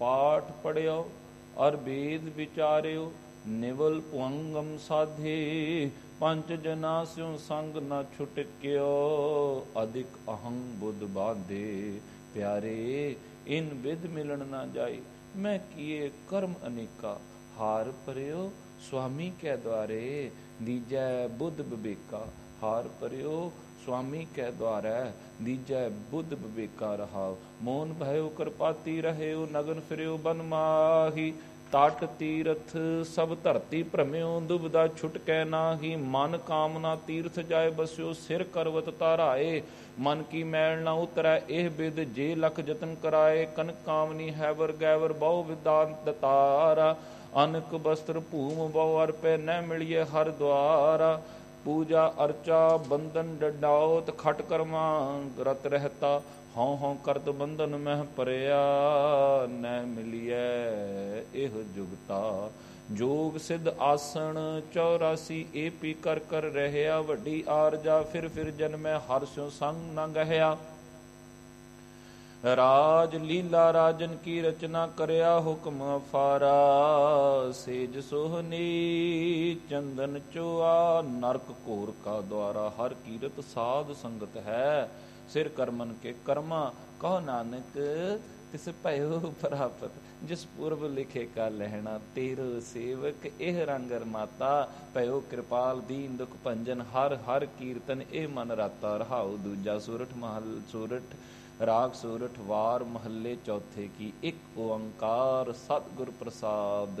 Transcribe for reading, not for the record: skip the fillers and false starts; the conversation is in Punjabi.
ਪਾਠ ਪੜਿਓ ਅਰ ਵੇਦ ਵਿਚਾਰਿਓ, ਨਿਵਲ ਪੁਅੰਗਮ ਸਾਧੇ, ਪੰਚ ਜਨਾ ਸਿਉ ਸੰਗ ਨ ਛੁਟਕਿਓ, ਅਧਿਕ ਅਹੰ ਬੁੱਧ ਬਾਧੇ। ਪਿਆਰੇ ਇਨ ਵਿਦ ਮਿਲਣ ਨਾ ਜਾਈ, ਮੈਂ ਕੀਏ ਕਰਮ ਅਨੇਕਾ, ਹਾਰ ਭਰਿਓ ਸੁਆਮੀ ਕੈ ਦੁਆਰੇ, ਦੀਜੈ ਬੁੱਧ ਵਿਵੇਕਾ। ਹਾਰ ਭਰਿਓ ਸੁਆਮੀ ਕੈ ਦੁਆਰੈ, ਦੀਜੈ ਬੁੱਧ ਵਿਵੇਕਾ ਰਹਾਉ। ਮੋਨ ਭਇਓ ਕਿਰਪਾਤੀ ਰਹਿਓ, ਨਗਨ ਫਿਰਿਓ ਬਨ ਮਾਹੀ, ਤਟ ਤੀਰਥ ਸਭ ਧਰਤੀ ਭ੍ਰਮਿਓ, ਦੁਬਿਧਾ ਛੁਟਕੈ ਨਾਹੀ। ਮਨ ਕਾਮਨਾ ਤੀਰਥ ਜਾਏ ਬਸਿਓ, ਸਿਰ ਕਰਵਤ ਧਾਰਾਏ, ਮਨ ਕੀ ਮੈਲ ਨਾ ਉਤਰੈ ਇਹ ਬਿਦ, ਜੇ ਲਖ ਜਤਨ ਕਰਾਏ। ਕਨਕ ਕਾਮਨੀ ਹੈਵਰ ਗੈਵਰ ਬਹੁ ਵਿਦਾ ਦਤਾਰਾ, ਅਨਕ ਬਸਤਰ ਭੂਮ ਬਹੁ ਅਰਪੈ, ਨਹਿ ਮਿਲੀਏ ਹਰ ਦੁਆਰਾ। ਪੂਜਾ ਅਰਚਾ ਬੰਧਨ ਡਡਾਉਤ, ਖਟ ਕਰਮਾ ਰਤ ਰਹਿਤਾ, ਹਉ ਹਉ ਕਰਤ ਬੰਧਨ ਮਹਿ ਪਰਿਆ, ਨਹਿ ਮਿਲੀਐ ਇਹ ਜੁਗਤਾ। ਜੋਗ ਸਿੱਧ ਆਸਣ 84 ਏਪੀ ਕਰ ਕਰ ਰਹਿਆ, ਵੱਡੀ ਆਰਜਾ ਫਿਰ ਜਨਮੈ, ਹਰਿ ਸਿਉ ਸੰਗ ਨ ਗਹਿਆ। ਰਾਜ ਲੀਲਾ ਰਾਜਨ ਕੀ ਰਚਨਾ, ਕਰਿਆ ਹੁਕਮ ਅਫਾਰਾ, ਸੇਜ ਸੋਹਨੀ ਚੰਦਨ ਚੋਆ, ਨਰਕ ਘੋਰ ਕਾ ਦੁਆਰਾ। ਹਰ ਕੀਰਤ ਸਾਧ ਸੰਗਤ ਹੈ, ਸਿਰ ਕਰਮਨ ਕੇ ਕਰਮਾ, ਕਹੋ ਨਾਨਕ ਤਿਸ ਭਇਓ ਪ੍ਰਾਪਤ। ਜਿਸ ਪੁਰਬ ਲਿਖੇ ਕਾ ਲਹਿਣਾ, ਤੇਰੋ ਸੇਵਕ ਇਹ ਰੰਗਰ ਮਾਤਾ। ਭਇਓ ਕਿਰਪਾਲ ਦੀਨ ਦੁਖ ਭੰਜਨ, ਹਰ ਹਰ ਕੀਰਤਨ ਇਹ ਮਨ ਰਾਤਾ। ਰਹਾਉ ਦੂਜਾ ਸੂਰਠ ਮਹਲ ਸੂਰਠ ਰਾਗ ਸੂਰਠ ਵਾਰ ਮਹੱਲੇ ਚੌਥੇ ਕੀ। ਇੱਕ ਓੰਕਾਰ ਸਤਿਗੁਰ ਪ੍ਰਸਾਦ